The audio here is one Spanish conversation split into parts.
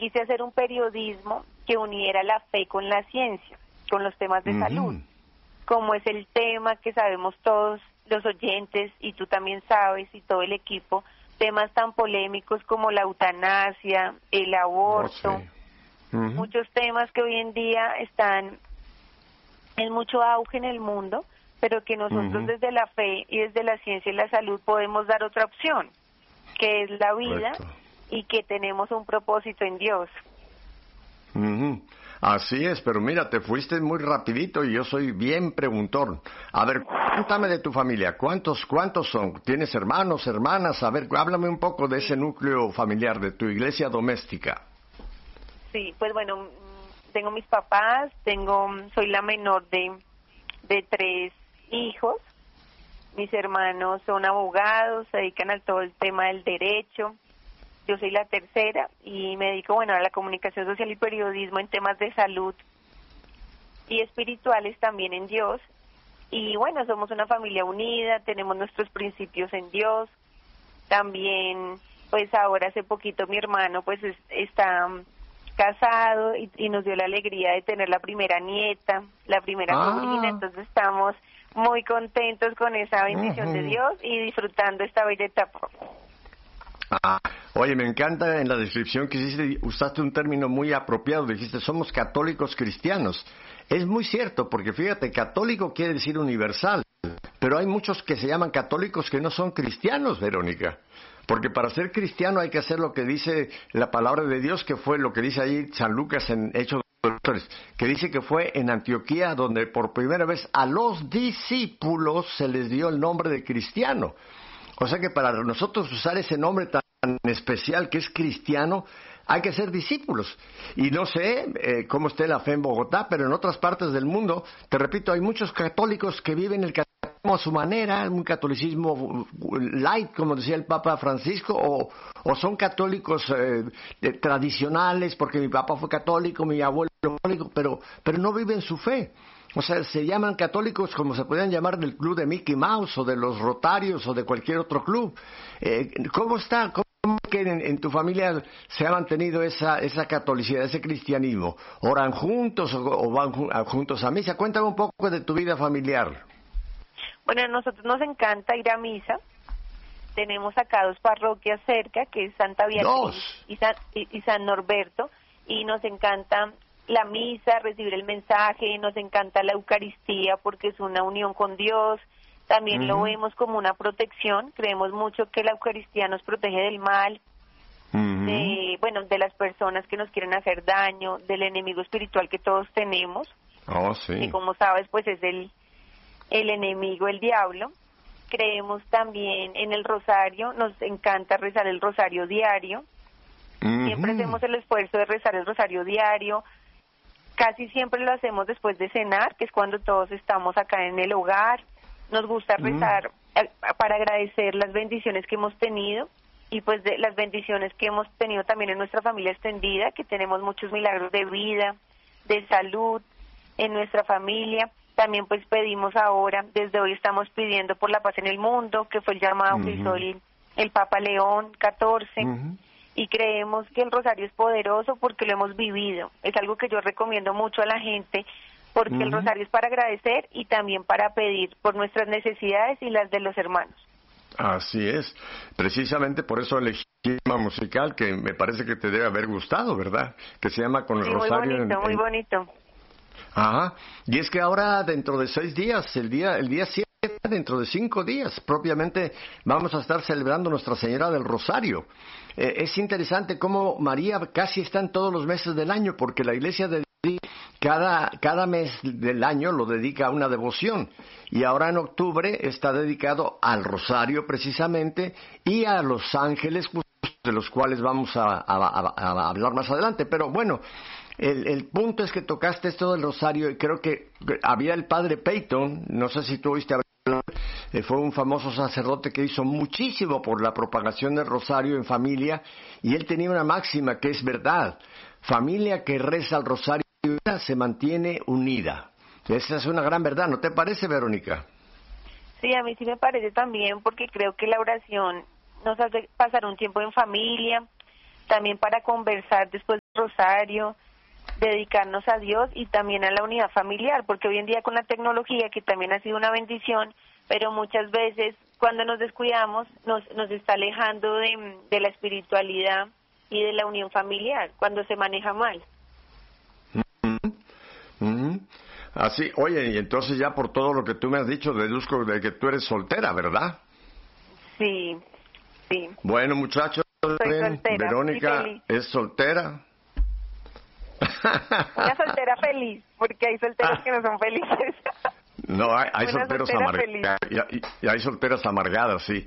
quise hacer un periodismo que uniera la fe con la ciencia, con los temas de salud, como es el tema que sabemos todos los oyentes, y tú también sabes, y todo el equipo, temas tan polémicos como la eutanasia, el aborto, muchos temas que hoy en día están en mucho auge en el mundo, pero que nosotros desde la fe y desde la ciencia y la salud podemos dar otra opción, que es la vida. Correcto. Y que tenemos un propósito en Dios. Así es, pero mira, te fuiste muy rapidito y yo soy bien preguntón. A ver, cuéntame de tu familia. ¿Cuántos son? ¿Tienes hermanos, hermanas? A ver, háblame un poco de ese núcleo familiar, de tu iglesia doméstica. Sí, pues bueno, tengo mis papás, soy la menor de 3 hijos. Mis hermanos son abogados, se dedican a todo el tema del derecho. Yo soy la tercera y me dedico, bueno, a la comunicación social y periodismo en temas de salud y espirituales también en Dios. Y bueno, somos una familia unida, tenemos nuestros principios en Dios. También, pues ahora hace poquito mi hermano pues está casado y nos dio la alegría de tener la primera nieta, la primera sobrina, entonces estamos muy contentos con esa bendición de Dios y disfrutando esta bella etapa. Oye, me encanta en la descripción que hiciste, usaste un término muy apropiado, dijiste, somos católicos cristianos. Es muy cierto, porque fíjate, católico quiere decir universal, pero hay muchos que se llaman católicos que no son cristianos, Verónica. Porque para ser cristiano hay que hacer lo que dice la palabra de Dios, que fue lo que dice ahí San Lucas en Hechos de los Apóstoles, que dice que fue en Antioquía donde por primera vez a los discípulos se les dio el nombre de cristiano. O sea que para nosotros usar ese nombre tan especial que es cristiano, hay que ser discípulos. Y no sé cómo esté la fe en Bogotá, pero en otras partes del mundo, te repito, hay muchos católicos que viven el catolicismo a su manera, un catolicismo light, como decía el Papa Francisco, o son católicos tradicionales, porque mi papá fue católico, mi abuelo fue católico, pero no viven su fe. O sea, se llaman católicos como se podrían llamar del club de Mickey Mouse o de los Rotarios o de cualquier otro club. ¿Cómo está? ¿Cómo que en tu familia se ha mantenido esa catolicidad, ese cristianismo? ¿Oran juntos o van juntos a misa? Cuéntame un poco de tu vida familiar. Bueno, a nosotros nos encanta ir a misa. Tenemos acá 2 parroquias cerca, que es Santa Beatriz y San Norberto, y nos encanta la misa, recibir el mensaje, nos encanta la Eucaristía porque es una unión con Dios, también lo vemos como una protección, creemos mucho que la Eucaristía nos protege del mal, de las personas que nos quieren hacer daño, del enemigo espiritual que todos tenemos, y como sabes pues es el enemigo, el diablo. Creemos también en el rosario, nos encanta rezar el rosario diario, siempre hacemos el esfuerzo de rezar el rosario diario. Casi siempre lo hacemos después de cenar, que es cuando todos estamos acá en el hogar. Nos gusta rezar para agradecer las bendiciones que hemos tenido y pues de las bendiciones que hemos tenido también en nuestra familia extendida, que tenemos muchos milagros de vida, de salud en nuestra familia. También pues pedimos ahora, desde hoy estamos pidiendo por la paz en el mundo, que fue el llamado que hizo el Papa León XIV. Y creemos que el rosario es poderoso porque lo hemos vivido. Es algo que yo recomiendo mucho a la gente, porque el rosario es para agradecer y también para pedir por nuestras necesidades y las de los hermanos. Así es. Precisamente por eso elegí un tema musical que me parece que te debe haber gustado, ¿verdad? Que se llama Con el Rosario. Muy bonito. Ajá. Y es que ahora, dentro de 6 días, el día 7, dentro de 5 días, propiamente vamos a estar celebrando Nuestra Señora del Rosario. Es interesante cómo María casi está en todos los meses del año, porque la Iglesia cada mes del año lo dedica a una devoción. Y ahora en octubre está dedicado al Rosario precisamente y a los ángeles, de los cuales vamos a hablar más adelante. Pero bueno, el punto es que tocaste esto del Rosario y creo que había el padre Peyton, no sé si tú oíste hablar. Fue un famoso sacerdote que hizo muchísimo por la propagación del rosario en familia, y él tenía una máxima que es verdad: familia que reza el rosario se mantiene unida. Esa es una gran verdad, ¿no te parece, Verónica? Sí, a mí sí me parece también, porque creo que la oración nos hace pasar un tiempo en familia, también para conversar después del rosario, dedicarnos a Dios y también a la unidad familiar, porque hoy en día con la tecnología, que también ha sido una bendición, pero muchas veces cuando nos descuidamos nos está alejando de la espiritualidad y de la unión familiar, cuando se maneja mal. Así, oye, y entonces ya por todo lo que tú me has dicho, deduzco de que tú eres soltera, ¿verdad? Sí, sí. Bueno, muchachos, Verónica es soltera. Una soltera feliz, porque hay solteros que no son felices. No, hay solteros amargados y hay solteras amargadas, sí.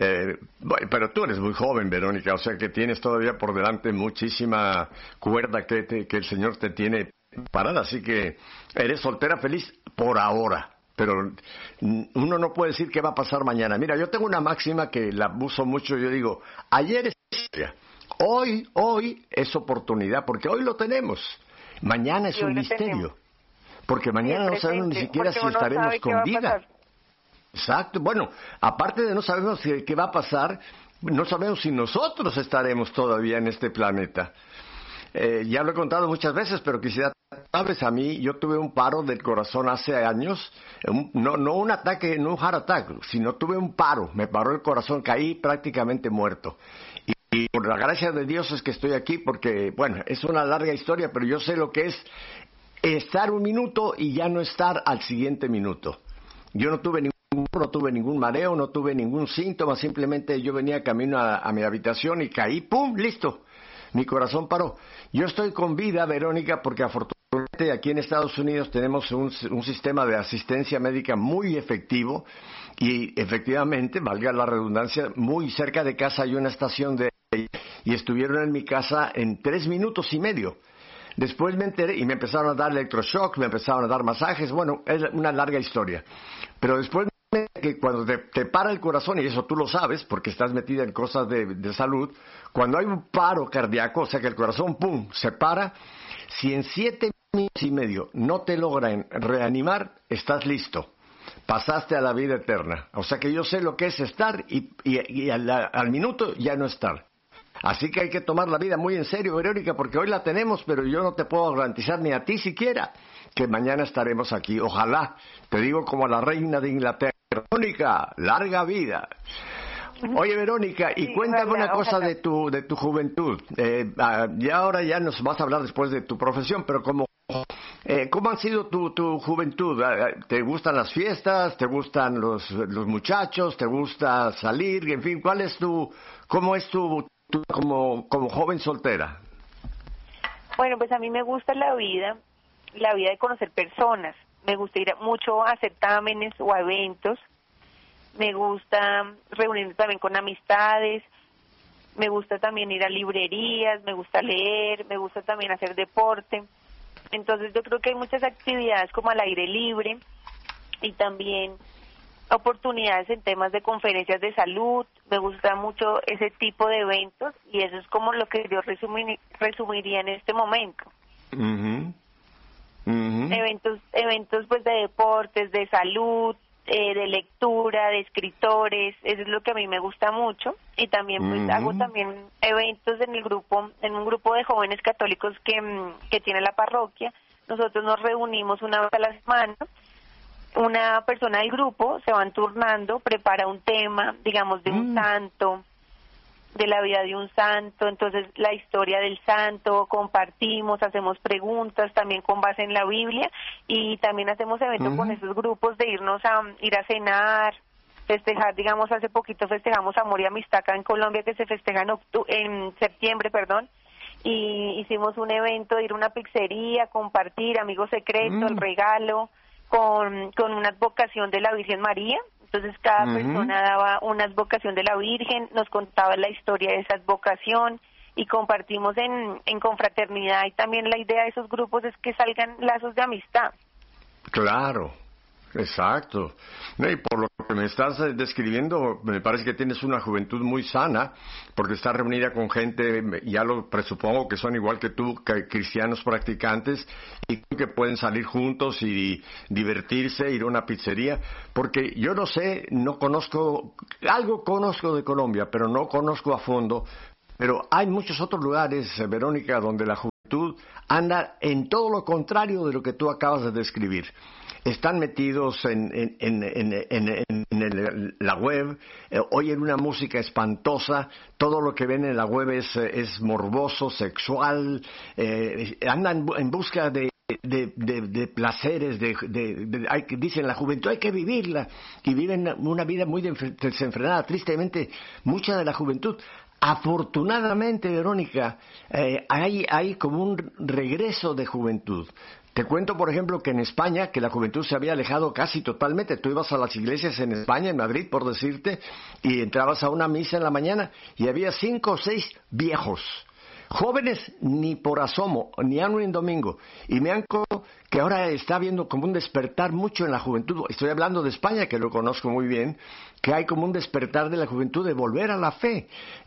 Pero tú eres muy joven, Verónica, o sea que tienes todavía por delante muchísima cuerda que el Señor te tiene parada, así que eres soltera feliz por ahora. Pero uno no puede decir qué va a pasar mañana. Mira, yo tengo una máxima que la uso mucho, yo digo, ayer es historia, hoy es oportunidad, porque hoy lo tenemos. Mañana es un misterio. Porque mañana no sabemos ni siquiera si estaremos con vida. Exacto. Bueno, aparte de no sabemos qué va a pasar, no sabemos si nosotros estaremos todavía en este planeta. Ya lo he contado muchas veces, pero quisiera, sabes, a mí, yo tuve un paro del corazón hace años, no un ataque, no un heart attack, sino tuve un paro, me paró el corazón, caí prácticamente muerto. Y por la gracia de Dios es que estoy aquí, porque, bueno, es una larga historia, pero yo sé lo que es estar un minuto y ya no estar al siguiente minuto. Yo no tuve ningún mareo, no tuve ningún síntoma, simplemente yo venía camino a mi habitación y caí, ¡pum!, listo. Mi corazón paró. Yo estoy con vida, Verónica, porque afortunadamente aquí en Estados Unidos tenemos un sistema de asistencia médica muy efectivo y efectivamente, valga la redundancia, muy cerca de casa hay una estación y estuvieron en mi casa en 3 minutos y medio. Después me enteré y me empezaron a dar electroshocks, me empezaron a dar masajes, bueno, es una larga historia. Pero después me enteré que cuando te para el corazón, y eso tú lo sabes porque estás metida en cosas de salud, cuando hay un paro cardíaco, o sea que el corazón, ¡pum!, se para, si en 7 minutos y medio no te logran reanimar, estás listo. Pasaste a la vida eterna. O sea que yo sé lo que es estar y al minuto ya no estar. Así que hay que tomar la vida muy en serio, Verónica, porque hoy la tenemos, pero yo no te puedo garantizar ni a ti siquiera que mañana estaremos aquí. Ojalá, te digo como a la reina de Inglaterra, Verónica, larga vida. Oye, Verónica, y sí, cuéntame una cosa de tu juventud. Ya ahora ya nos vas a hablar después de tu profesión, pero ¿cómo han sido tu juventud? ¿Te gustan las fiestas? ¿Te gustan los muchachos? ¿Te gusta salir? En fin, ¿cómo es tu como joven soltera? Bueno, pues a mí me gusta la vida de conocer personas. Me gusta ir mucho a certámenes o a eventos. Me gusta reunirme también con amistades. Me gusta también ir a librerías, me gusta leer, me gusta también hacer deporte. Entonces yo creo que hay muchas actividades como al aire libre y también oportunidades en temas de conferencias de salud. Me gusta mucho ese tipo de eventos y eso es como lo que yo resumiría en este momento. Uh-huh. Uh-huh. Eventos pues de deportes, de salud, de lectura, de escritores, eso es lo que a mí me gusta mucho. Y también pues hago también eventos en un grupo de jóvenes católicos que tiene la parroquia. Nosotros nos reunimos una vez a la semana. Una persona del grupo se van turnando, prepara un tema, digamos, de un santo, de la vida de un santo, entonces la historia del santo, compartimos, hacemos preguntas también con base en la Biblia y también hacemos eventos con esos grupos de ir a cenar, festejar, digamos, hace poquito festejamos Amor y Amistad acá en Colombia, que se festeja en septiembre, y hicimos un evento de ir a una pizzería, compartir, amigo secreto, el regalo, con una advocación de la Virgen María. Entonces cada persona daba una advocación de la Virgen, nos contaba la historia de esa advocación y compartimos en confraternidad. Y también la idea de esos grupos es que salgan lazos de amistad. Claro, exacto. Y por lo que me estás describiendo, me parece que tienes una juventud muy sana, porque estás reunida con gente, ya lo presupongo que son igual que tú, cristianos practicantes, y que pueden salir juntos y divertirse, ir a una pizzería, porque yo no sé, algo conozco de Colombia, pero no conozco a fondo. pero hay muchos otros lugares, Verónica, donde la juventud anda en todo lo contrario de lo que tú acabas de describir. Están metidos en la web, oyen una música espantosa, todo lo que ven en la web es morboso, sexual, andan en busca de placeres, dicen la juventud hay que vivirla, y viven una vida muy desenfrenada. Tristemente, mucha de la juventud, afortunadamente, Verónica, hay como un regreso de juventud. Te cuento, por ejemplo, que en España, que la juventud se había alejado casi totalmente. Tú ibas a las iglesias en España, en Madrid, por decirte, y entrabas a una misa en la mañana y había 5 o 6 viejos. Jóvenes ni por asomo, ni aún en domingo. Y me han contado que ahora está habiendo como un despertar mucho en la juventud. Estoy hablando de España, que lo conozco muy bien, que hay como un despertar de la juventud de volver a la fe.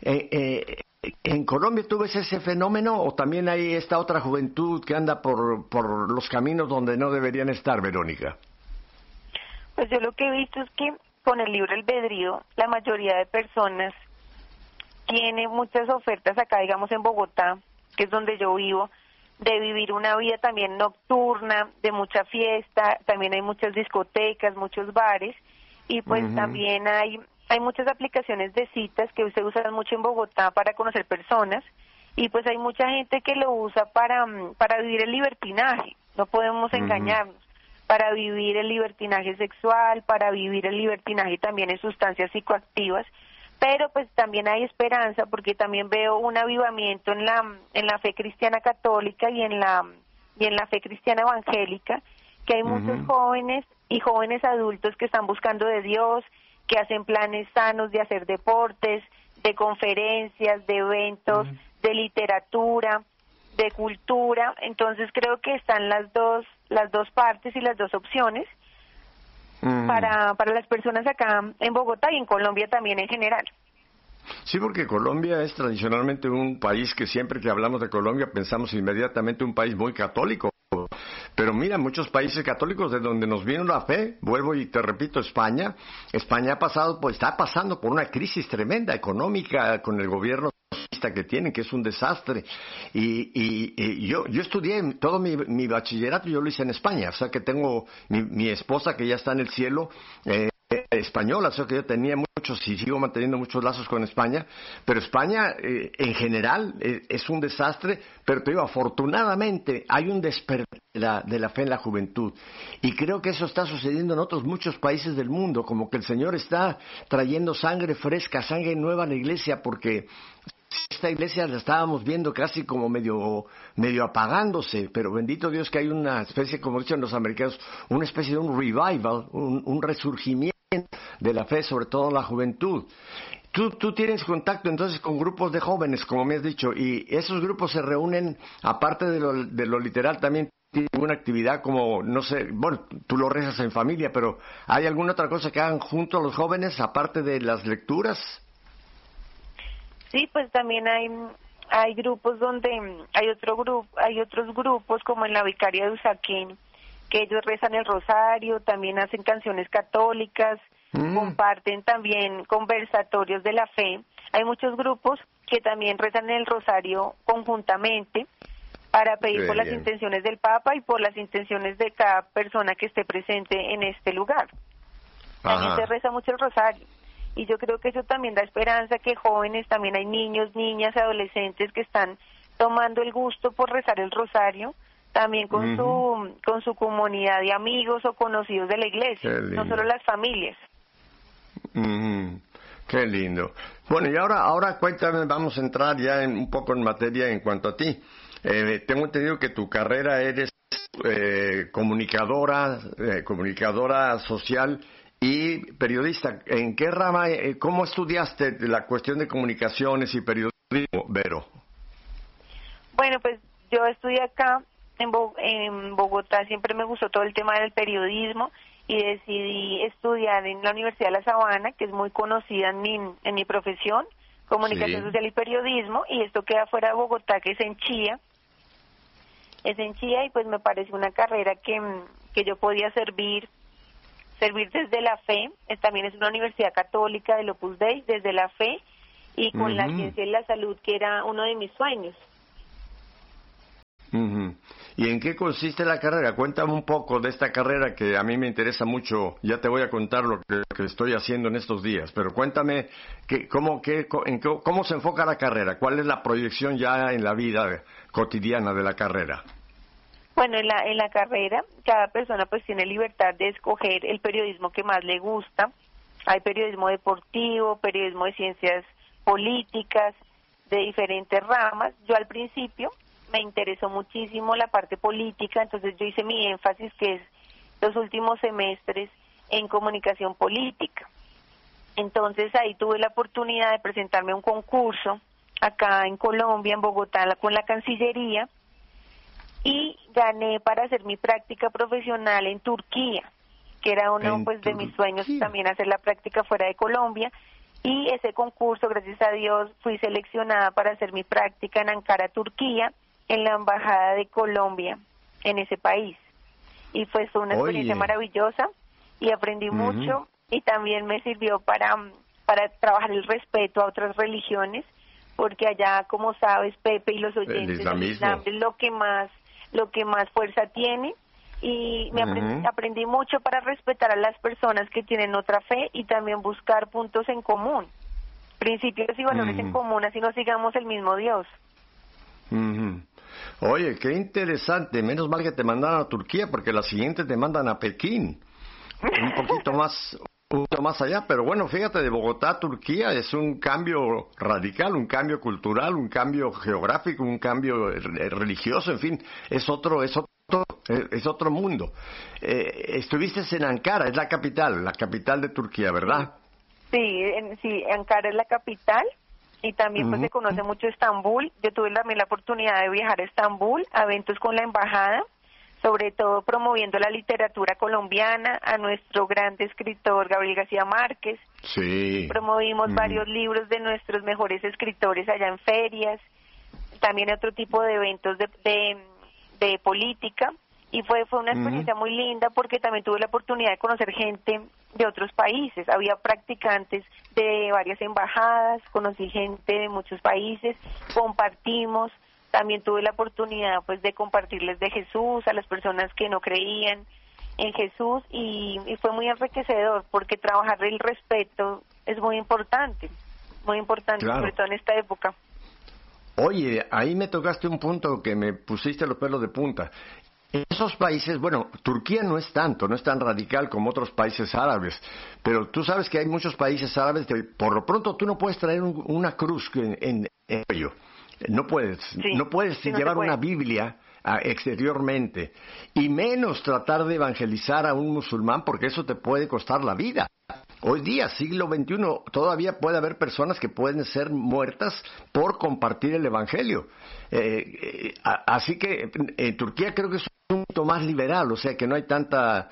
¿En Colombia tú ves ese fenómeno o también hay esta otra juventud que anda por los caminos donde no deberían estar, Verónica? Pues yo lo que he visto es que con el libre albedrío la mayoría de personas tiene muchas ofertas acá, digamos en Bogotá, que es donde yo vivo, de vivir una vida también nocturna, de mucha fiesta, también hay muchas discotecas, muchos bares, y pues también hay muchas aplicaciones de citas que se usan mucho en Bogotá para conocer personas, y pues hay mucha gente que lo usa para vivir el libertinaje, no podemos engañarnos, para vivir el libertinaje sexual, para vivir el libertinaje también en sustancias psicoactivas, pero pues también hay esperanza porque también veo un avivamiento en la fe cristiana católica y en la fe cristiana evangélica, que hay muchos jóvenes y jóvenes adultos que están buscando de Dios, que hacen planes sanos de hacer deportes, de conferencias, de eventos, de literatura, de cultura. Entonces creo que están las dos partes y las dos opciones para las personas acá en Bogotá y en Colombia también en general. Sí, porque Colombia es tradicionalmente un país que siempre que hablamos de Colombia pensamos inmediatamente un país muy católico. Pero mira, muchos países católicos de donde nos vino la fe, vuelvo y te repito, España está pasando por una crisis tremenda económica con el gobierno que tienen, que es un desastre. Y yo estudié todo mi bachillerato, yo lo hice en España, o sea que tengo mi esposa que ya está en el cielo, española, o sea que yo tenía muchos y sigo manteniendo muchos lazos con España, pero España en general es un desastre, pero te digo, afortunadamente hay un despertar de la fe en la juventud, y creo que eso está sucediendo en otros muchos países del mundo, como que el Señor está trayendo sangre fresca, sangre nueva a la iglesia, porque esta iglesia la estábamos viendo casi como medio apagándose, pero bendito Dios que hay una especie, como dicen los americanos, una especie de un revival, un resurgimiento de la fe, sobre todo en la juventud. Tú tienes contacto entonces con grupos de jóvenes, como me has dicho, y esos grupos se reúnen, aparte de lo literal, también tienen alguna actividad como, no sé, bueno, tú lo rezas en familia, pero ¿hay alguna otra cosa que hagan junto a los jóvenes, aparte de las lecturas? Sí, pues también hay grupos donde hay otros grupos como en la Vicaría de Usaquén, que ellos rezan el rosario, también hacen canciones católicas, comparten también conversatorios de la fe. Hay muchos grupos que también rezan el rosario conjuntamente para pedir por las intenciones del Papa y por las intenciones de cada persona que esté presente en este lugar. También se reza mucho el rosario. Y yo creo que eso también da esperanza, que jóvenes, también hay niños, niñas, adolescentes que están tomando el gusto por rezar el rosario, también con su comunidad de amigos o conocidos de la iglesia, no solo las familias. Qué lindo. Bueno, y ahora cuéntame, vamos a entrar ya un poco en materia en cuanto a ti. Tengo entendido que tu carrera eres comunicadora social y periodista. ¿En qué rama, cómo estudiaste la cuestión de comunicaciones y periodismo, Vero? Bueno, pues yo estudié acá en Bogotá, siempre me gustó todo el tema del periodismo y decidí estudiar en la Universidad de La Sabana, que es muy conocida en mi profesión, comunicación social y periodismo, y esto queda fuera de Bogotá, que es en Chía. Y pues me pareció una carrera que yo podía servir desde la fe. También es una universidad católica del Opus Dei, desde la fe, y con la ciencia y la salud, que era uno de mis sueños. ¿Y en qué consiste la carrera? Cuéntame un poco de esta carrera que a mí me interesa mucho. Ya te voy a contar lo que estoy haciendo en estos días, pero cuéntame cómo se enfoca la carrera, cuál es la proyección ya en la vida cotidiana de la carrera. Bueno, en la carrera cada persona pues tiene libertad de escoger el periodismo que más le gusta. Hay periodismo deportivo, periodismo de ciencias políticas, de diferentes ramas. Yo al principio me interesó muchísimo la parte política, entonces yo hice mi énfasis, que es los últimos semestres, en comunicación política. Entonces ahí tuve la oportunidad de presentarme a un concurso acá en Colombia, en Bogotá, con la Cancillería, y gané para hacer mi práctica profesional en Turquía, que era uno pues de mis sueños también, hacer la práctica fuera de Colombia. Y ese concurso, gracias a Dios, fui seleccionada para hacer mi práctica en Ankara, Turquía, en la Embajada de Colombia en ese país. Y fue una experiencia maravillosa y aprendí mucho, y también me sirvió para trabajar el respeto a otras religiones, porque allá, como sabes, Pepe, y los oyentes, el Islam es lo que más fuerza tiene, y aprendí mucho para respetar a las personas que tienen otra fe y también buscar puntos en común, principios y valores en común, así no sigamos el mismo Dios. Oye, qué interesante. Menos mal que te mandaron a Turquía, porque la siguiente te mandan a Pekín. Un poquito más allá, pero bueno, fíjate, de Bogotá a Turquía es un cambio radical, un cambio cultural, un cambio geográfico, un cambio religioso, en fin, es otro mundo. Estuviste en Ankara, es la capital de Turquía, ¿verdad? Sí, Ankara es la capital. Y también pues se conoce mucho Estambul. Yo tuve también la oportunidad de viajar a Estambul, a eventos con la embajada, sobre todo promoviendo la literatura colombiana, a nuestro gran escritor Gabriel García Márquez. Sí. Promovimos varios libros de nuestros mejores escritores allá en ferias, también otro tipo de eventos de política. Y fue una experiencia muy linda, porque también tuve la oportunidad de conocer gente de otros países. Había practicantes de varias embajadas, conocí gente de muchos países, compartimos. También tuve la oportunidad pues de compartirles de Jesús a las personas que no creían en Jesús, y fue muy enriquecedor, porque trabajar el respeto es muy importante, claro, sobre todo en esta época. Oye, ahí me tocaste un punto que me pusiste los pelos de punta. En esos países, bueno, Turquía no es tan radical como otros países árabes, pero tú sabes que hay muchos países árabes que por lo pronto tú no puedes traer una cruz en ello. No puedes llevar una Biblia exteriormente, y menos tratar de evangelizar a un musulmán, porque eso te puede costar la vida. Hoy día, siglo XXI, todavía puede haber personas que pueden ser muertas por compartir el evangelio. Así que en Turquía creo que es un punto más liberal, o sea que no hay tanta,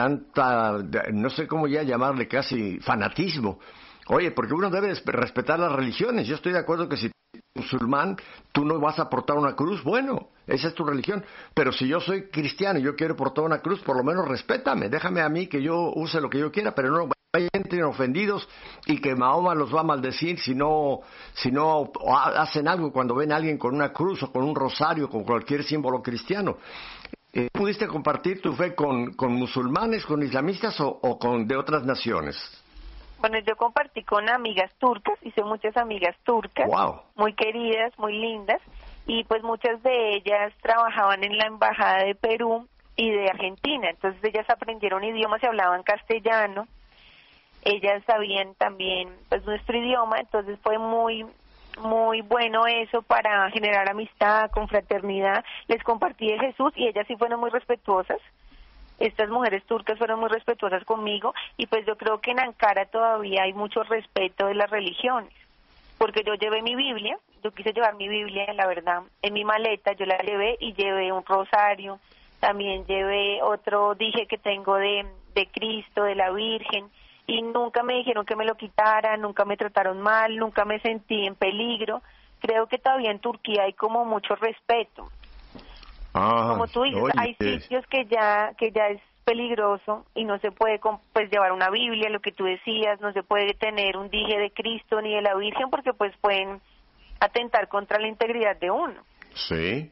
no sé cómo ya llamarle, casi fanatismo. Oye, porque uno debe respetar las religiones. Yo estoy de acuerdo que si musulmán, tú no vas a portar una cruz, bueno, esa es tu religión, pero si yo soy cristiano y yo quiero portar una cruz, por lo menos respétame, déjame a mí que yo use lo que yo quiera, pero no entren ofendidos y que Mahoma los va a maldecir si no hacen algo cuando ven a alguien con una cruz o con un rosario, con cualquier símbolo cristiano. ¿Pudiste compartir tu fe con musulmanes, con islamistas o con de otras naciones? Bueno, yo compartí con amigas turcas, hice muchas amigas turcas, wow, muy queridas, muy lindas, y pues muchas de ellas trabajaban en la embajada de Perú y de Argentina, entonces ellas aprendieron idiomas y hablaban castellano, ellas sabían también pues nuestro idioma, entonces fue muy bueno eso para generar amistad, confraternidad. Les compartí de Jesús y ellas sí fueron muy respetuosas. Estas mujeres turcas fueron muy respetuosas conmigo, y pues yo creo que en Ankara todavía hay mucho respeto de las religiones, porque yo llevé mi Biblia, yo quise llevar mi Biblia, la verdad, en mi maleta yo la llevé, y llevé un rosario, también llevé otro dije que tengo de Cristo, de la Virgen, y nunca me dijeron que me lo quitaran, nunca me trataron mal, nunca me sentí en peligro. Creo que todavía en Turquía hay como mucho respeto. Como tú dices, hay sitios que ya es peligroso y no se puede pues llevar una Biblia, lo que tú decías, no se puede tener un dije de Cristo ni de la Virgen porque pues pueden atentar contra la integridad de uno. Sí.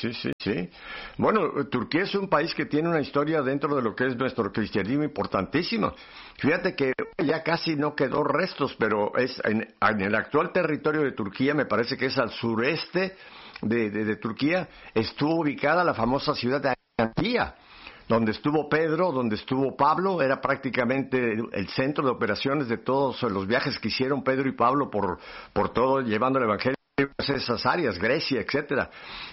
Bueno, Turquía es un país que tiene una historia dentro de lo que es nuestro cristianismo importantísima. Fíjate que ya casi no quedó restos, pero es en el actual territorio de Turquía, me parece que es al sureste de Turquía, estuvo ubicada la famosa ciudad de Antioquía, donde estuvo Pedro, donde estuvo Pablo, era prácticamente el centro de operaciones de todos los viajes que hicieron Pedro y Pablo por todo, llevando el evangelio a esas áreas, Grecia, etcétera.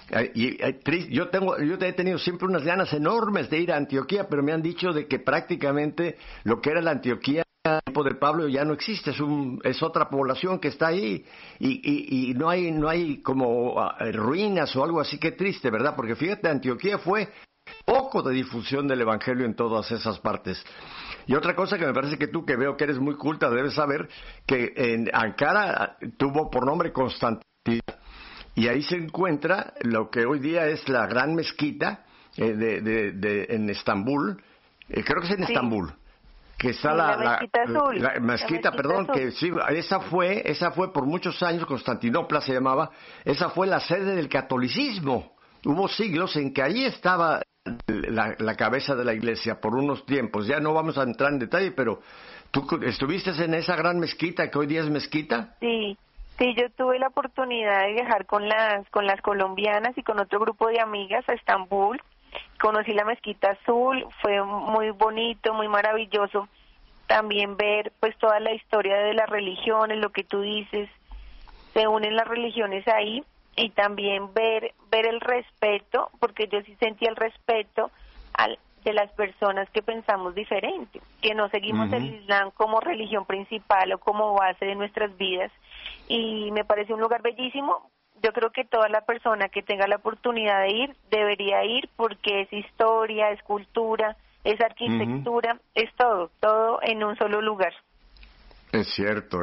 Yo he tenido siempre unas ganas enormes de ir a Antioquía, pero me han dicho de que prácticamente lo que era la Antioquía tiempo de Pablo ya no existe, es otra población que está ahí y no hay como ruinas o algo así. Que triste, ¿verdad? Porque fíjate, Antioquía fue poco de difusión del evangelio en todas esas partes. Y otra cosa que me parece que tú, que veo que eres muy culta, debes saber que en Ankara tuvo por nombre Constantinopla, y ahí se encuentra lo que hoy día es la gran mezquita en Estambul, creo que es en Estambul, que está sí, la mezquita azul. La mezquita, perdón, azul. Que sí, esa fue por muchos años, Constantinopla se llamaba, esa fue la sede del catolicismo. Hubo siglos en que ahí estaba la cabeza de la iglesia por unos tiempos. Ya no vamos a entrar en detalle, pero ¿tú estuviste en esa gran mezquita que hoy día es mezquita? Sí, yo tuve la oportunidad de viajar con las colombianas y con otro grupo de amigas a Estambul. Conocí la mezquita azul, fue muy bonito, muy maravilloso. También ver pues toda la historia de las religiones, lo que tú dices, se unen las religiones ahí. Y también ver el respeto, porque yo sí sentí el respeto de las personas que pensamos diferente, que no seguimos el Islam como religión principal o como base de nuestras vidas. Y me parece un lugar bellísimo. Yo creo que toda la persona que tenga la oportunidad de ir, debería ir, porque es historia, es cultura, es arquitectura, es todo en un solo lugar. Es cierto.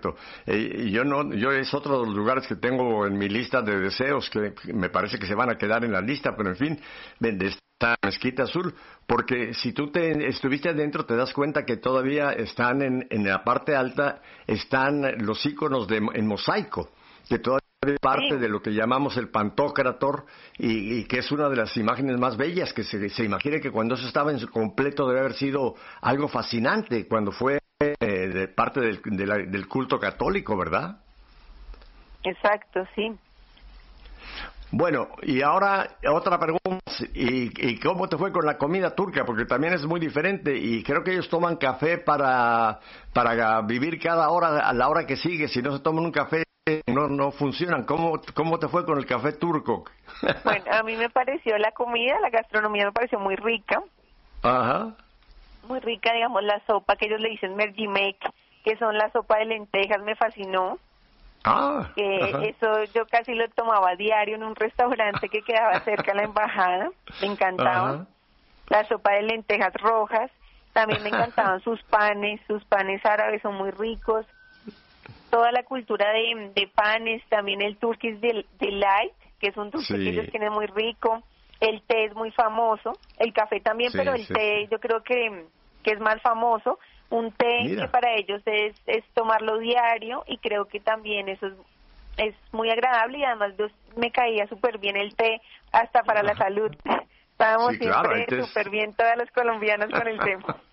Yo es otro de los lugares que tengo en mi lista de deseos, que me parece que se van a quedar en la lista, pero en fin, de esta mezquita azul, porque si tú estuviste adentro te das cuenta que todavía están en la parte alta, están los íconos en mosaico, que todavía es parte de lo que llamamos el Pantocrátor, y que es una de las imágenes más bellas, que se imagina que cuando eso estaba en su completo debe haber sido algo fascinante, cuando fue de parte del culto católico, ¿verdad? Exacto, sí. Bueno, y ahora otra pregunta, ¿y cómo te fue con la comida turca? Porque también es muy diferente, y creo que ellos toman café para vivir cada hora a la hora que sigue. Si no se toman un café no funcionan. ¿Cómo te fue con el café turco? Bueno, a mí me pareció la comida, la gastronomía me pareció muy rica. Ajá. Muy rica, digamos, la sopa que ellos le dicen mercimek, que son la sopa de lentejas, me fascinó. Eso yo casi lo tomaba a diario en un restaurante que quedaba cerca de la embajada, me encantaba. Ajá. La sopa de lentejas rojas, también me encantaban sus panes árabes son muy ricos. Toda la cultura de panes, también el Turkish Delight, que es un dulce que ellos tienen muy rico. El té es muy famoso, el café también, pero el té yo creo que es más famoso. Un té que para ellos es tomarlo diario, y creo que también eso es muy agradable, y además me caía súper bien el té, hasta para la salud. Estábamos siempre súper bien todas las colombianas con el té.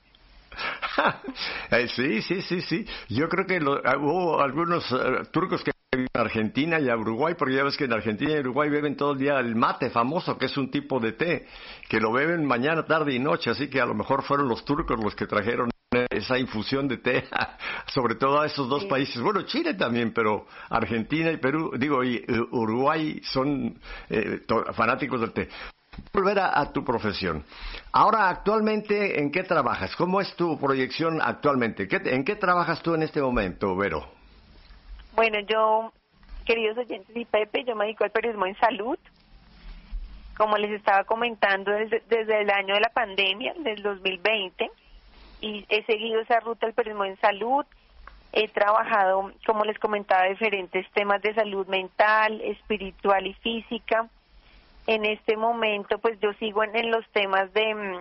Sí. Yo creo que hubo algunos turcos que viven en Argentina y a Uruguay, porque ya ves que en Argentina y Uruguay beben todo el día el mate famoso, que es un tipo de té, que lo beben mañana, tarde y noche, así que a lo mejor fueron los turcos los que trajeron esa infusión de té, sobre todo a esos dos países. Bueno, Chile también, pero Argentina y Perú, y Uruguay son fanáticos del té. Volver a tu profesión. Ahora, actualmente, ¿en qué trabajas? ¿Cómo es tu proyección actualmente? ¿En qué trabajas tú en este momento, Vero? Bueno, yo, queridos oyentes y Pepe, yo me dedico al periodismo en salud. Como les estaba comentando, desde el año de la pandemia, del 2020, y he seguido esa ruta del periodismo en salud. He trabajado, como les comentaba, diferentes temas de salud mental, espiritual y física. En este momento, pues yo sigo en los temas de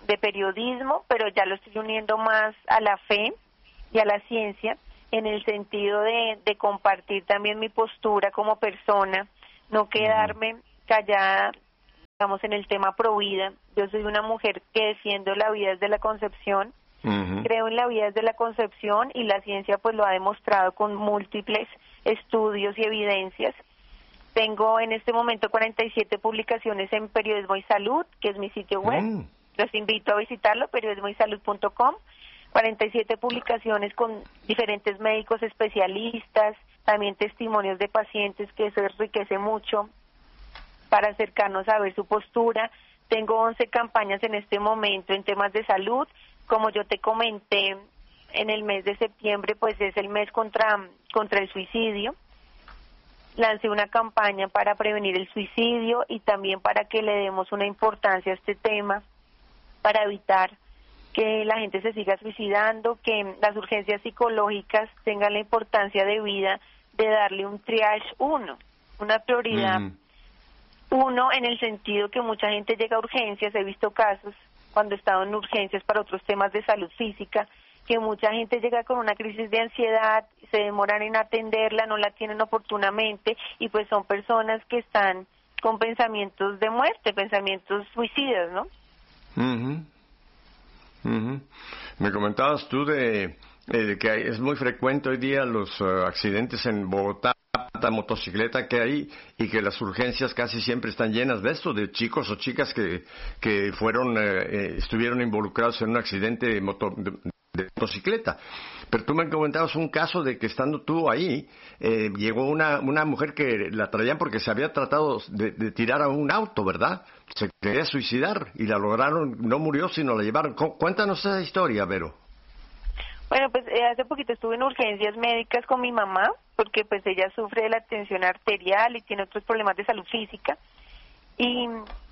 de periodismo, pero ya lo estoy uniendo más a la fe y a la ciencia, en el sentido de compartir también mi postura como persona, no quedarme callada, digamos, en el tema provida. Yo soy una mujer que defiendo la vida desde la concepción, creo en la vida desde la concepción, y la ciencia pues lo ha demostrado con múltiples estudios y evidencias. Tengo en este momento 47 publicaciones en Periodismo y Salud, que es mi sitio web. Los invito a visitarlo, periodismoysalud.com. 47 publicaciones con diferentes médicos especialistas, también testimonios de pacientes, que eso enriquece mucho para acercarnos a ver su postura. Tengo 11 campañas en este momento en temas de salud. Como yo te comenté, en el mes de septiembre pues es el mes contra el suicidio. Lancé una campaña para prevenir el suicidio y también para que le demos una importancia a este tema, para evitar que la gente se siga suicidando, que las urgencias psicológicas tengan la importancia de vida de darle un triage 1, una prioridad 1, en el sentido que mucha gente llega a urgencias. He visto casos cuando he estado en urgencias para otros temas de salud física, que mucha gente llega con una crisis de ansiedad, se demoran en atenderla, no la tienen oportunamente, y pues son personas que están con pensamientos de muerte, pensamientos suicidas, ¿no? Me comentabas tú de que es muy frecuente hoy día los accidentes en Bogotá, tanta motocicleta que hay, y que las urgencias casi siempre están llenas de esto, de chicos o chicas que fueron estuvieron involucrados en un accidente de motocicleta. Pero tú me comentabas un caso de que estando tú ahí, llegó una mujer que la traían porque se había tratado de tirar a un auto, ¿verdad? Se quería suicidar y la lograron, no murió, sino la llevaron. Cuéntanos esa historia, Vero. Bueno, pues hace poquito estuve en urgencias médicas con mi mamá, porque pues ella sufre de la tensión arterial y tiene otros problemas de salud física, y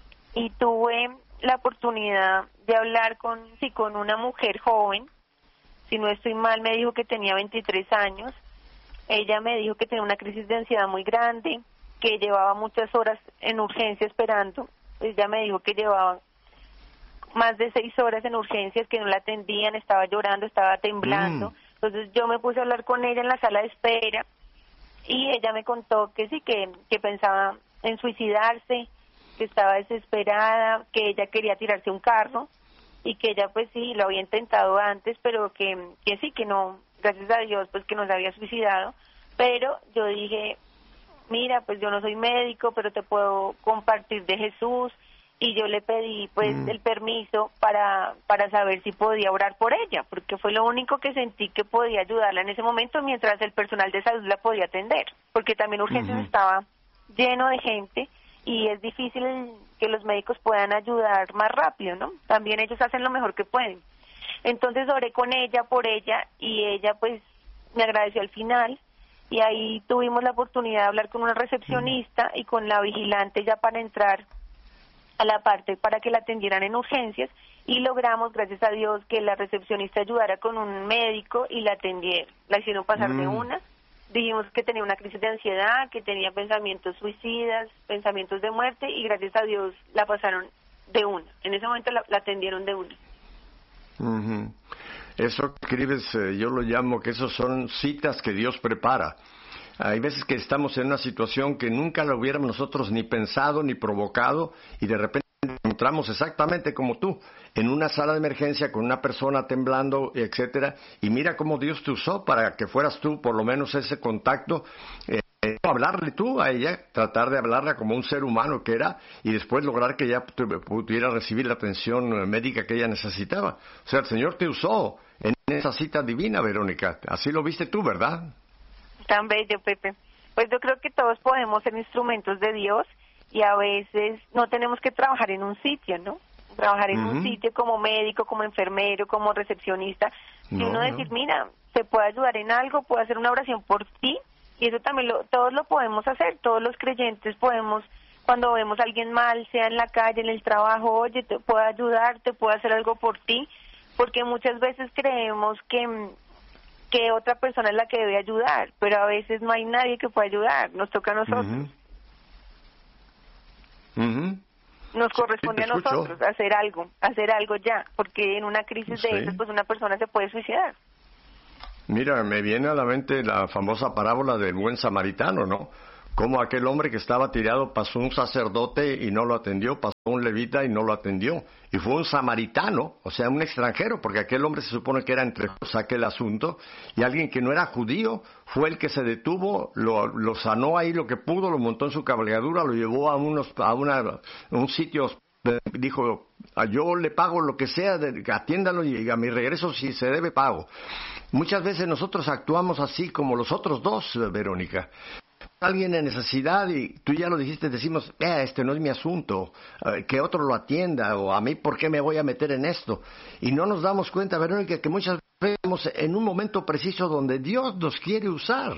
tuve la oportunidad de hablar con una mujer joven. Si no estoy mal, me dijo que tenía 23 años. Ella me dijo que tenía una crisis de ansiedad muy grande, que llevaba muchas horas en urgencia esperando. Ella me dijo que llevaba más de 6 horas en urgencias, que no la atendían, estaba llorando, estaba temblando. Entonces yo me puse a hablar con ella en la sala de espera, y ella me contó que sí, que pensaba en suicidarse, que estaba desesperada, que ella quería tirarse un carro, y que ella pues sí lo había intentado antes, pero que sí, que no, gracias a Dios pues que no se había suicidado. Pero yo dije, mira, pues yo no soy médico, pero te puedo compartir de Jesús, y yo le pedí pues el permiso para saber si podía orar por ella, porque fue lo único que sentí que podía ayudarla en ese momento, mientras el personal de salud la podía atender, porque también urgencias estaba lleno de gente, y es difícil que los médicos puedan ayudar más rápido, ¿no? También ellos hacen lo mejor que pueden. Entonces oré con ella, por ella, y ella pues me agradeció al final, y ahí tuvimos la oportunidad de hablar con una recepcionista y con la vigilante ya para entrar a la parte para que la atendieran en urgencias, y logramos, gracias a Dios, que la recepcionista ayudara con un médico y la atendieron. La hicieron pasar de una. Dijimos que tenía una crisis de ansiedad, que tenía pensamientos suicidas, pensamientos de muerte, y gracias a Dios la pasaron de una. En ese momento la atendieron de una. Eso que escribes, yo lo llamo que esos son citas que Dios prepara. Hay veces que estamos en una situación que nunca la hubiéramos nosotros ni pensado ni provocado, y de repente encontramos exactamente como tú, en una sala de emergencia con una persona temblando, etcétera, y mira cómo Dios te usó para que fueras tú, por lo menos ese contacto, hablarle tú a ella, tratar de hablarla como un ser humano que era, y después lograr que ella pudiera recibir la atención médica que ella necesitaba. O sea, el Señor te usó en esa cita divina, Verónica. Así lo viste tú, ¿verdad? Tan bello, Pepe. Pues yo creo que todos podemos ser instrumentos de Dios, y a veces no tenemos que trabajar en un sitio, ¿no? Trabajar en un sitio como médico, como enfermero, como recepcionista, y uno decir, mira, te puedo ayudar en algo, puedo hacer una oración por ti, y eso también todos lo podemos hacer, todos los creyentes podemos, cuando vemos a alguien mal, sea en la calle, en el trabajo, oye, te puedo ayudar, te puedo hacer algo por ti, porque muchas veces creemos que otra persona es la que debe ayudar, pero a veces no hay nadie que pueda ayudar, nos toca a nosotros. nos corresponde a nosotros hacer algo ya, porque en una crisis de esas, pues una persona se puede suicidar. Mira, me viene a la mente la famosa parábola del buen samaritano, ¿no? Como aquel hombre que estaba tirado pasó un sacerdote y no lo atendió, pasó un levita y no lo atendió, y fue un samaritano, o sea, un extranjero, porque aquel hombre se supone que era entre aquel asunto, y alguien que no era judío fue el que se detuvo, lo sanó ahí lo que pudo, lo montó en su cabalgadura, lo llevó a un sitio, dijo, yo le pago lo que sea, atiéndalo y a mi regreso si se debe pago. Muchas veces nosotros actuamos así como los otros dos, Verónica. Alguien en necesidad y tú ya lo dijiste, decimos, este no es mi asunto, que otro lo atienda, o a mí, ¿por qué me voy a meter en esto? Y no nos damos cuenta, Verónica, que muchas veces estamos en un momento preciso donde Dios nos quiere usar,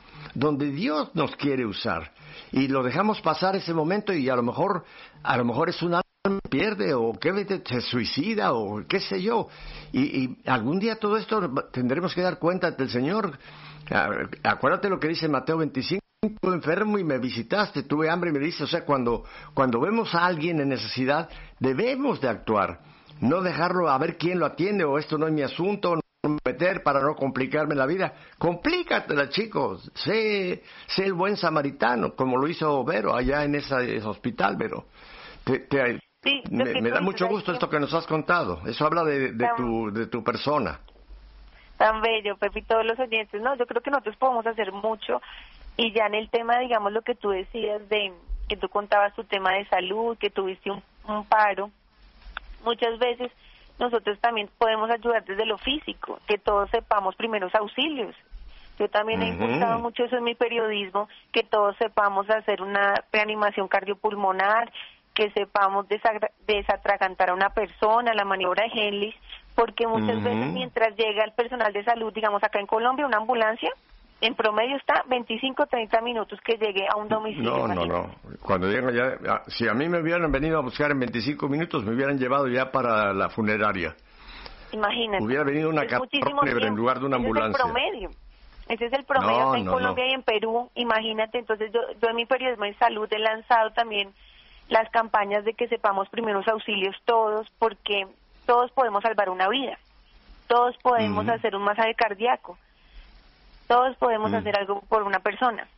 y lo dejamos pasar ese momento y a lo mejor es un alma que pierde, o que se suicida, o qué sé yo, y algún día todo esto tendremos que dar cuenta ante el Señor. Acuérdate lo que dice Mateo 25, estuve enfermo y me visitaste, tuve hambre y me dices, o sea, cuando vemos a alguien en necesidad, debemos de actuar, no dejarlo a ver quién lo atiende, o esto no es mi asunto, no meter para no complicarme la vida. Complícatela, chicos, sé el buen samaritano, como lo hizo Vero allá en ese hospital, Vero. Sí, me da mucho gusto esto que nos has contado, eso habla de tu persona. Tan bello, Pepe, y todos los oyentes. No, yo creo que nosotros podemos hacer mucho, y ya en el tema, digamos, lo que tú decías de que tú contabas tu tema de salud, que tuviste un paro, muchas veces nosotros también podemos ayudar desde lo físico, que todos sepamos primeros auxilios. Yo también he impulsado mucho eso en mi periodismo, que todos sepamos hacer una reanimación cardiopulmonar, que sepamos desatragantar a una persona, la maniobra de Henley, porque muchas veces mientras llega el personal de salud, digamos acá en Colombia, una ambulancia, en promedio está 25-30 minutos que llegue a un domicilio. No. Cuando llegan ya, si a mí me hubieran venido a buscar en 25 minutos, me hubieran llevado ya para la funeraria. Imagínate. Hubiera venido una catástrofe en lugar de una ambulancia. Ese es el promedio acá en Colombia y en Perú, imagínate. Entonces yo en mi periodismo en salud he lanzado también las campañas de que sepamos primeros auxilios todos, porque todos podemos salvar una vida, todos podemos hacer un masaje cardíaco, todos podemos hacer algo por una persona.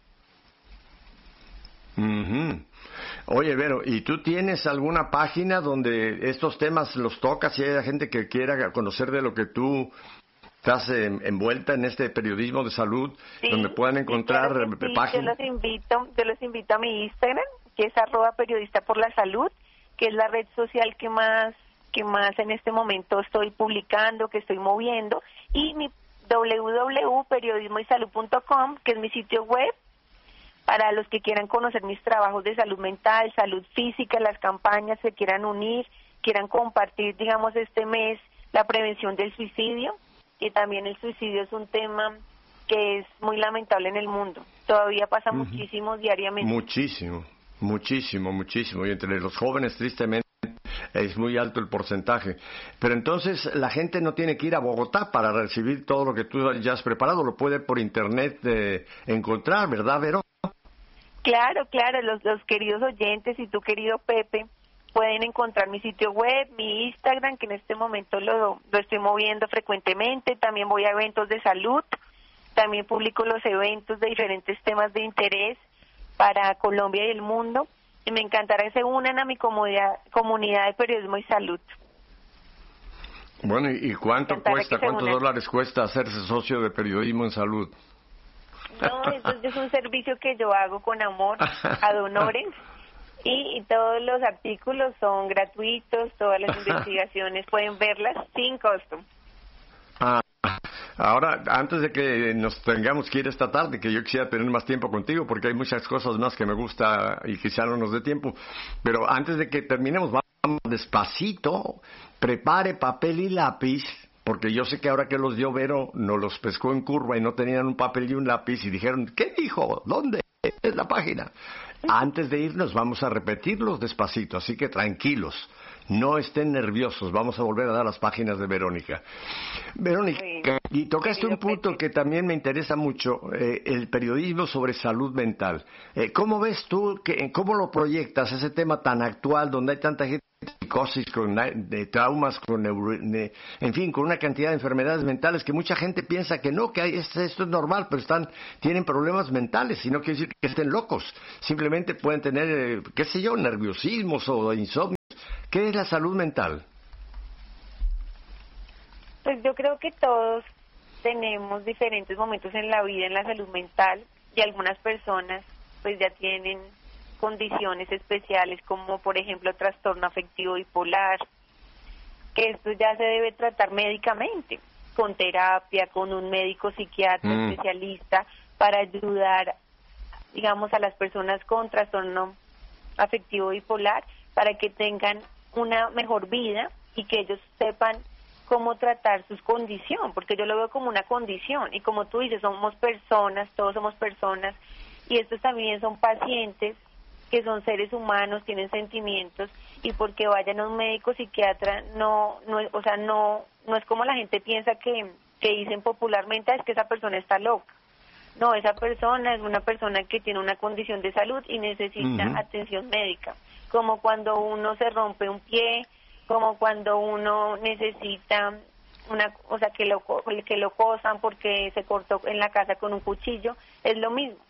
Oye, Vero, ¿y tú tienes alguna página donde estos temas los tocas, si hay gente que quiera conocer de lo que tú estás envuelta en este periodismo de salud, donde puedan encontrar páginas? Yo los invito a mi Instagram, que es @periodista por la salud, que es la red social que más en este momento estoy publicando, que estoy moviendo, y mi www.periodismoysalud.com, que es mi sitio web, para los que quieran conocer mis trabajos de salud mental, salud física, las campañas, se quieran unir, quieran compartir, digamos, este mes la prevención del suicidio, que también el suicidio es un tema que es muy lamentable en el mundo. Todavía pasa muchísimo diariamente. Muchísimo. Y entre los jóvenes, tristemente, es muy alto el porcentaje. Pero entonces la gente no tiene que ir a Bogotá para recibir todo lo que tú ya has preparado, lo puede por internet encontrar, ¿verdad, Vero? Claro, los queridos oyentes y tu querido Pepe pueden encontrar mi sitio web, mi Instagram, que en este momento lo estoy moviendo frecuentemente. También voy a eventos de salud, también publico los eventos de diferentes temas de interés para Colombia y el mundo. Y me encantará que se unan a mi comunidad de periodismo y salud. Bueno, ¿y cuánto cuesta? ¿Cuántos dólares cuesta hacerse socio de periodismo en salud? No, eso es un servicio que yo hago con amor, ad honorem, y todos los artículos son gratuitos, todas las investigaciones pueden verlas sin costo. Ahora, antes de que nos tengamos que ir esta tarde, que yo quisiera tener más tiempo contigo, porque hay muchas cosas más que me gusta y quizá no nos dé tiempo, pero antes de que terminemos, vamos despacito, prepare papel y lápiz, porque yo sé que ahora que los dio Vero, nos los pescó en curva y no tenían un papel y un lápiz y dijeron, ¿qué dijo? ¿Dónde? es la página. Antes de irnos vamos a repetirlos despacito, así que tranquilos. No estén nerviosos, vamos a volver a dar las páginas de Verónica. Verónica, y tocaste un punto que también me interesa mucho, el periodismo sobre salud mental. ¿Cómo ves tú, cómo lo proyectas, ese tema tan actual donde hay tanta gente con psicosis, de traumas, en fin, con una cantidad de enfermedades mentales que mucha gente piensa que no, que esto es normal, pero tienen problemas mentales, y no quiere decir que estén locos, simplemente pueden tener, qué sé yo, nerviosismos o insomnio. ¿Qué es la salud mental? Pues yo creo que todos tenemos diferentes momentos en la vida en la salud mental, y algunas personas pues ya tienen condiciones especiales como por ejemplo trastorno afectivo bipolar, que esto ya se debe tratar médicamente, con terapia, con un médico psiquiatra especialista para ayudar, digamos, a las personas con trastorno afectivo bipolar para que tengan una mejor vida y que ellos sepan cómo tratar su condición, porque yo lo veo como una condición, y como tú dices, somos personas, todos somos personas, y estos también son pacientes que son seres humanos, tienen sentimientos, y porque vayan a un médico psiquiatra no es como la gente piensa que dicen popularmente, es que esa persona está loca. No, esa persona es una persona que tiene una condición de salud y necesita atención médica, como cuando uno se rompe un pie, como cuando uno necesita que lo cosan porque se cortó en la casa con un cuchillo, es lo mismo.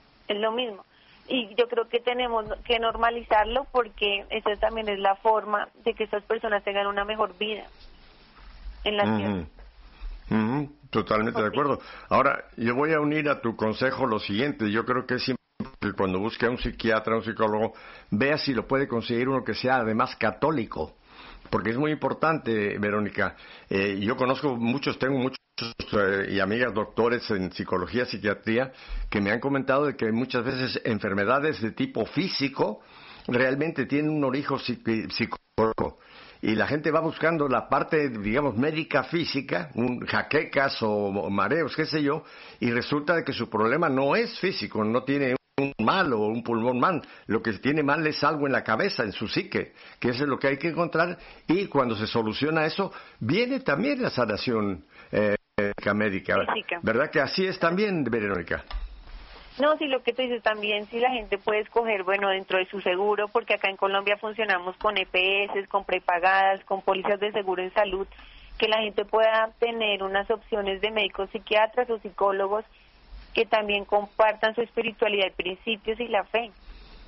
Y yo creo que tenemos que normalizarlo, porque esa también es la forma de que estas personas tengan una mejor vida en la tierra. Totalmente de acuerdo. Ahora, yo voy a unir a tu consejo lo siguiente. Yo creo que es importante que cuando busque a un psiquiatra, a un psicólogo, vea si lo puede conseguir uno que sea además católico. Porque es muy importante, Verónica. Yo tengo muchos y amigas doctores en psicología, psiquiatría, que me han comentado de que muchas veces enfermedades de tipo físico realmente tienen un origen psicológico. Y la gente va buscando la parte, digamos, médica física, jaquecas o mareos, qué sé yo, y resulta de que su problema no es físico, no tiene un mal o un pulmón mal, lo que tiene mal es algo en la cabeza, en su psique, que eso es lo que hay que encontrar, y cuando se soluciona eso, viene también la sanación médica. Física. ¿Verdad que así es también, Verónica? No, sí, lo que tú dices también, sí, la gente puede escoger, bueno, dentro de su seguro, porque acá en Colombia funcionamos con EPS, con prepagadas, con pólizas de seguro en salud, que la gente pueda tener unas opciones de médicos psiquiatras o psicólogos que también compartan su espiritualidad, principios y la fe.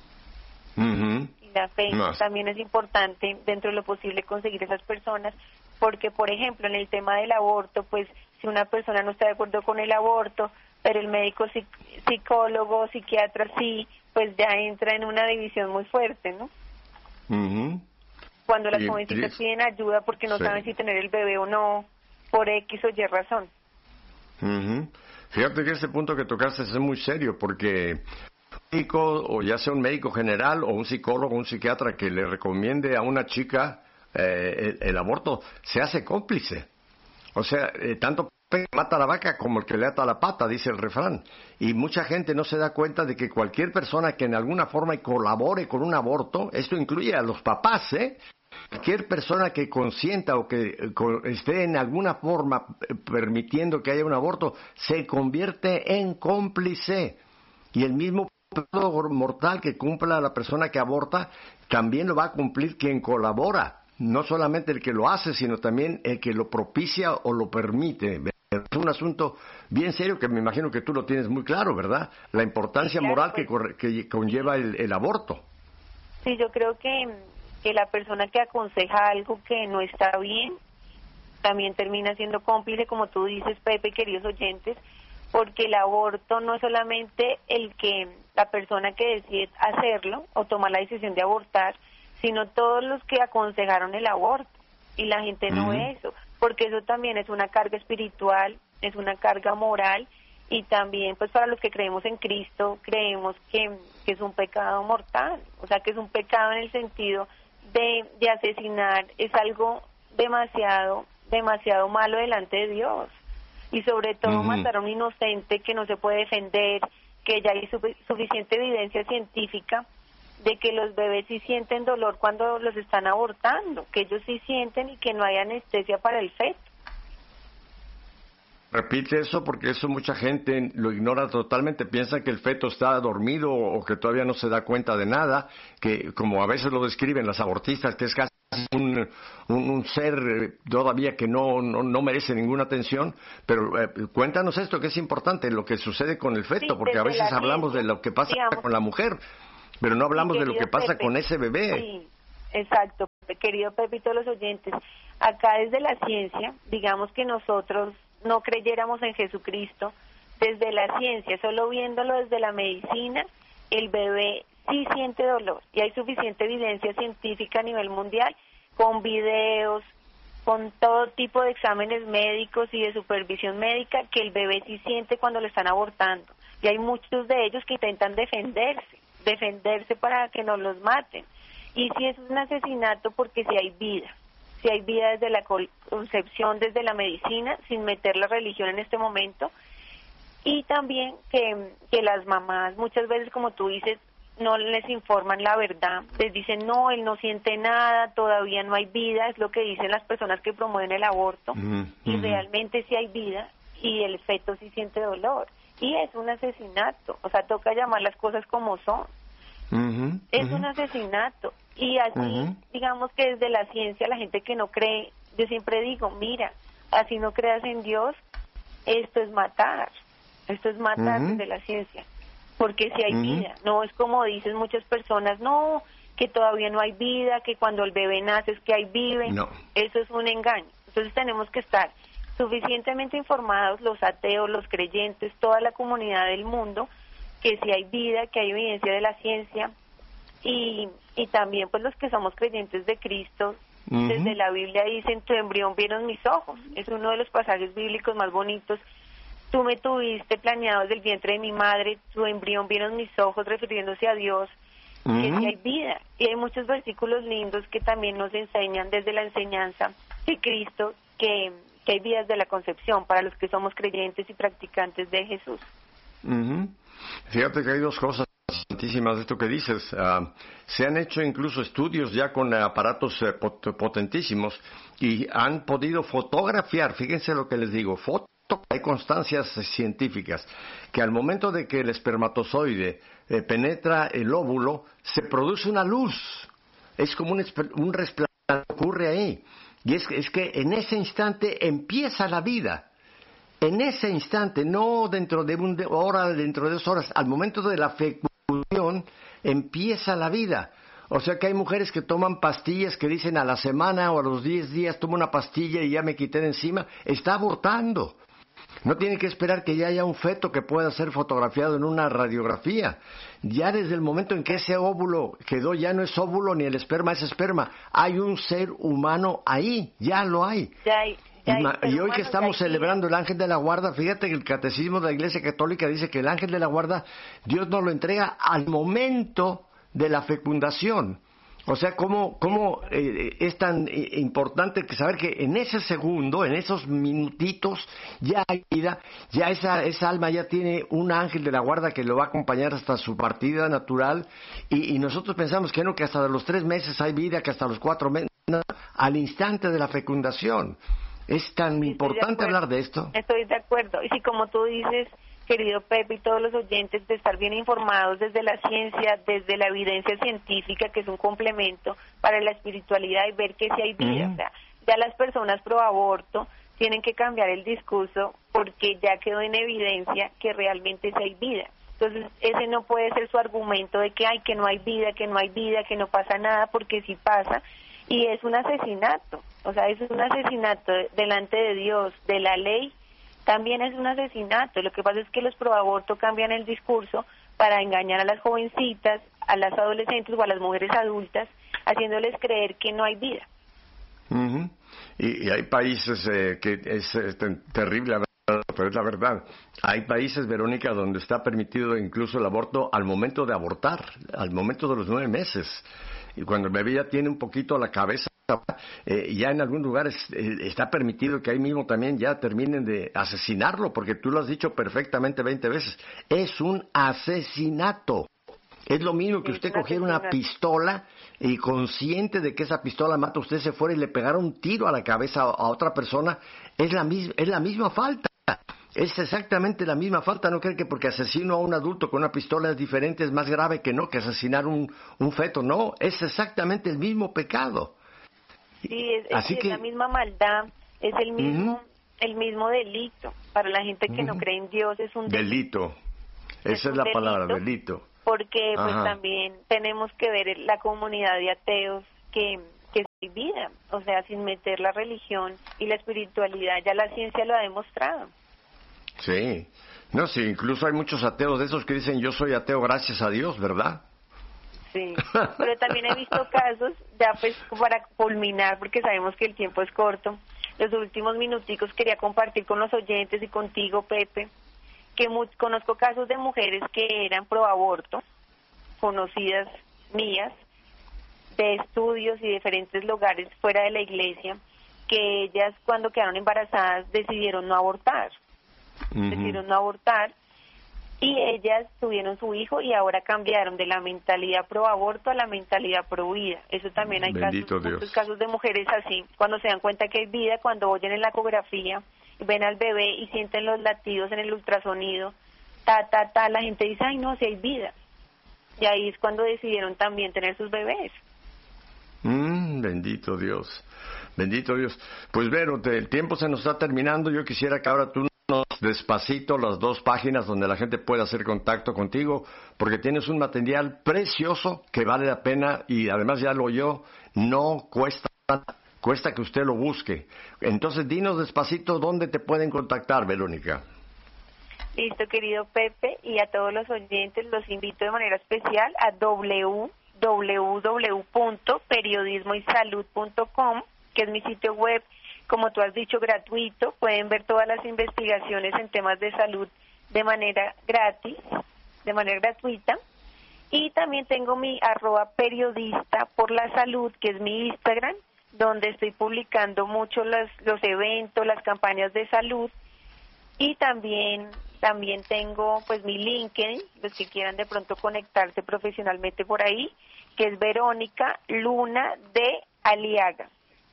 Y la fe también es importante dentro de lo posible conseguir esas personas, porque, por ejemplo, en el tema del aborto, pues, si una persona no está de acuerdo con el aborto, pero el médico psicólogo, psiquiatra sí, pues ya entra en una división muy fuerte, ¿no? Cuando las jovencitas piden ayuda porque no saben si tener el bebé o no, por X o Y razón. Fíjate que este punto que tocaste es muy serio, porque un médico, o ya sea un médico general o un psicólogo, un psiquiatra que le recomiende a una chica el aborto, se hace cómplice. O sea, tanto mata a la vaca como el que le ata la pata, dice el refrán. Y mucha gente no se da cuenta de que cualquier persona que en alguna forma colabore con un aborto, esto incluye a los papás, cualquier persona que consienta o que esté en alguna forma permitiendo que haya un aborto, se convierte en cómplice. Y el mismo pecado mortal que cumpla la persona que aborta, también lo va a cumplir quien colabora. No solamente el que lo hace, sino también el que lo propicia o lo permite. Es un asunto bien serio que me imagino que tú lo tienes muy claro, ¿verdad? La importancia moral que conlleva el aborto. Sí, yo creo que la persona que aconseja algo que no está bien también termina siendo cómplice, como tú dices, Pepe, queridos oyentes, porque el aborto no es solamente la persona que decide hacerlo o tomar la decisión de abortar, sino todos los que aconsejaron el aborto, y la gente no ve eso, porque eso también es una carga espiritual, es una carga moral, y también pues para los que creemos en Cristo, creemos que es un pecado mortal, o sea que es un pecado en el sentido de asesinar, es algo demasiado malo delante de Dios, y sobre todo matar a un inocente que no se puede defender, porque ya hay suficiente evidencia científica de que los bebés sí sienten dolor cuando los están abortando, que ellos sí sienten y que no hay anestesia para el feto. Repite eso porque eso mucha gente lo ignora totalmente, piensa que el feto está dormido o que todavía no se da cuenta de nada, que como a veces lo describen las abortistas, que es casi un ser todavía que no merece ninguna atención, pero cuéntanos esto que es importante, lo que sucede con el feto, Sí, porque a veces hablamos ciencia, de lo que pasa digamos, con la mujer, pero no hablamos sí, de lo que pasa Pepe, con ese bebé. Sí, exacto, querido Pepe y todos los oyentes. Acá desde la ciencia, digamos que nosotros no creyéramos en Jesucristo, desde la ciencia, solo viéndolo desde la medicina, el bebé sí siente dolor y hay suficiente evidencia científica a nivel mundial con videos, con todo tipo de exámenes médicos y de supervisión médica que el bebé sí siente cuando lo están abortando. Y hay muchos de ellos que intentan defenderse para que no los maten. Y si es un asesinato porque si hay vida desde la concepción, desde la medicina, sin meter la religión en este momento, y también que las mamás muchas veces, como tú dices, no les informan la verdad, les dicen no, él no siente nada, todavía no hay vida, es lo que dicen las personas que promueven el aborto, y realmente sí hay vida, y el feto sí siente dolor, y es un asesinato, o sea, toca llamar las cosas como son. Es un asesinato. Y así, digamos que desde la ciencia, la gente que no cree, yo siempre digo, mira, así no creas en Dios, esto es matar desde la ciencia, porque si hay vida, no es como dicen muchas personas, no, que todavía no hay vida, que cuando el bebé nace es que ahí vive, No. Eso es un engaño. Entonces tenemos que estar suficientemente informados, los ateos, los creyentes, toda la comunidad del mundo, que si hay vida, que hay evidencia de la ciencia, y también pues los que somos creyentes de Cristo, desde la Biblia dicen, tu embrión vieron mis ojos, es uno de los pasajes bíblicos más bonitos, tú me tuviste planeado desde el vientre de mi madre, tu embrión vieron mis ojos, refiriéndose a Dios, que sí hay vida, y hay muchos versículos lindos que también nos enseñan desde la enseñanza de Cristo, que hay vida desde la concepción, para los que somos creyentes y practicantes de Jesús. Fíjate que hay dos cosas importantísimas de esto que dices. Se han hecho incluso estudios ya con aparatos potentísimos y han podido fotografiar, fíjense lo que les digo, hay constancias científicas que al momento de que el espermatozoide penetra el óvulo, se produce una luz. Es como un resplandor que ocurre ahí. Y es que en ese instante empieza la vida. En ese instante, no dentro de una hora, dentro de 2 horas, al momento de la fecundación empieza la vida. O sea que hay mujeres que toman pastillas que dicen a la semana o a los 10 días tomo una pastilla y ya me quité de encima, está abortando. No tiene que esperar que ya haya un feto que pueda ser fotografiado en una radiografía. Ya desde el momento en que ese óvulo quedó, ya no es óvulo ni el esperma es esperma. Hay un ser humano ahí, ya lo hay. Y hoy que estamos celebrando el ángel de la guarda, fíjate que el catecismo de la Iglesia Católica dice que el ángel de la guarda, Dios nos lo entrega al momento de la fecundación. O sea, cómo es tan importante que saber que en ese segundo, en esos minutitos, ya hay vida, ya esa alma ya tiene un ángel de la guarda que lo va a acompañar hasta su partida natural, y nosotros pensamos que no, que hasta los 3 meses hay vida, que hasta los 4 meses, no, al instante de la fecundación. Es tan importante hablar de esto. Estoy de acuerdo. Y si como tú dices, querido Pepe y todos los oyentes, de estar bien informados desde la ciencia, desde la evidencia científica, que es un complemento para la espiritualidad, y ver que sí hay vida. O sea, ya las personas pro aborto tienen que cambiar el discurso porque ya quedó en evidencia que realmente sí hay vida. Entonces, ese no puede ser su argumento de que que no hay vida, que no hay vida, que no pasa nada, porque sí pasa. Y es un asesinato, o sea, es un asesinato delante de Dios, de la ley, también es un asesinato. Lo que pasa es que los proaborto cambian el discurso para engañar a las jovencitas, a las adolescentes o a las mujeres adultas, haciéndoles creer que no hay vida. Y hay países que es terrible, pero es la verdad. Hay países, Verónica, donde está permitido incluso el aborto al momento de abortar, al momento de los 9 meses. y cuando el bebé ya tiene un poquito la cabeza, ya en algún lugar está permitido que ahí mismo también ya terminen de asesinarlo, porque tú lo has dicho perfectamente 20 veces. Es un asesinato. Es lo mismo que usted cogiera una pistola y consciente de que esa pistola mata, usted se fuera y le pegara un tiro a la cabeza a otra persona. Es la misma falta. Es exactamente la misma falta. ¿No creen que porque asesino a un adulto con una pistola es diferente, es más grave que asesinar un feto? No, es exactamente el mismo pecado. Sí, es la misma maldad, es el mismo delito. Para la gente que no cree en Dios es un delito. Esa es la palabra, delito. Porque pues también tenemos que ver la comunidad de ateos que se vida, o sea, sin meter la religión y la espiritualidad, ya la ciencia lo ha demostrado. Sí, no, sí, incluso hay muchos ateos de esos que dicen yo soy ateo gracias a Dios, ¿verdad? Sí, pero también he visto casos, ya pues para culminar, porque sabemos que el tiempo es corto, los últimos minuticos quería compartir con los oyentes y contigo, Pepe, que conozco casos de mujeres que eran pro aborto, conocidas mías, de estudios y diferentes lugares fuera de la iglesia, que ellas cuando quedaron embarazadas decidieron no abortar, y ellas tuvieron su hijo y ahora cambiaron de la mentalidad pro aborto a la mentalidad pro vida. Eso también hay muchos casos de mujeres así, cuando se dan cuenta que hay vida, cuando oyen en la ecografía, ven al bebé y sienten los latidos en el ultrasonido, la gente dice, ay no, si hay vida. Y ahí es cuando decidieron también tener sus bebés. Bendito Dios, bendito Dios. Pues Vero, el tiempo se nos está terminando. Yo quisiera que ahora tú nos despacito las 2 páginas donde la gente pueda hacer contacto contigo, porque tienes un material precioso que vale la pena y además ya lo oyó, no cuesta que usted lo busque. Entonces dinos despacito dónde te pueden contactar, Verónica. Listo, querido Pepe, y a todos los oyentes los invito de manera especial a www.periodismoysalud.com, que es mi sitio web, como tú has dicho, gratuito. Pueden ver todas las investigaciones en temas de salud de manera gratuita. Y también tengo mi @periodista por la salud, que es mi Instagram, donde estoy publicando mucho los eventos, las campañas de salud. Y también tengo pues mi LinkedIn, los que quieran de pronto conectarse profesionalmente por ahí, que es Verónica Luna de Aliaga.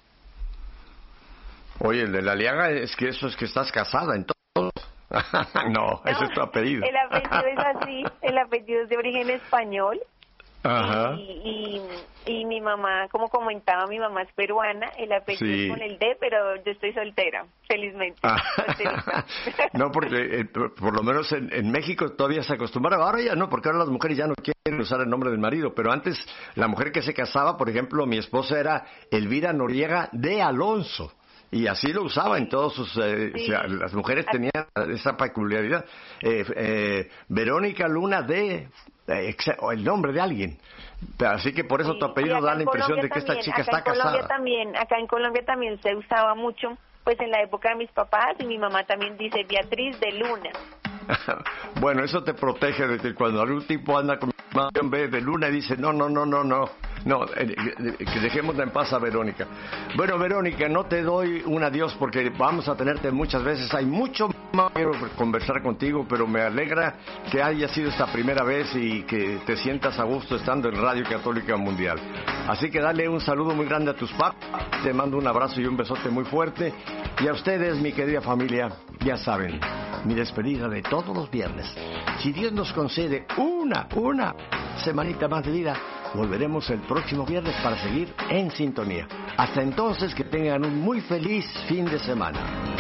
Oye, el de la Aliaga es que estás casada, entonces. No, ese es tu apellido. El apellido es así, el apellido es de origen español. Ajá. Y mi mamá, como comentaba, mi mamá es peruana, el apellido es con el D, pero yo estoy soltera, felizmente. No, porque por lo menos en México todavía se acostumbraba, ahora ya no, porque ahora las mujeres ya no quieren usar el nombre del marido, pero antes la mujer que se casaba, por ejemplo, mi esposa era Elvira Noriega de Alonso. Y así lo usaba en todos sus... las mujeres tenían esa peculiaridad. Verónica Luna de... el nombre de alguien. Así que por eso tu apellido da la impresión de que esta chica está casada. Acá en Colombia también se usaba mucho, pues en la época de mis papás, y mi mamá también dice Beatriz de Luna. Bueno, eso te protege de que cuando algún tipo anda con en vez de Luna y dice no, que dejémosla en paz a Verónica. Bueno, Verónica, no te doy un adiós porque vamos a tenerte muchas veces. Hay mucho más que quiero conversar contigo, pero me alegra que haya sido esta primera vez y que te sientas a gusto estando en Radio Católica Mundial. Así que dale un saludo muy grande a tus papás. Te mando un abrazo y un besote muy fuerte. Y a ustedes, mi querida familia, ya saben, mi despedida de todos los viernes. Si Dios nos concede una semanita más de vida, volveremos el próximo viernes para seguir en sintonía. Hasta entonces, que tengan un muy feliz fin de semana.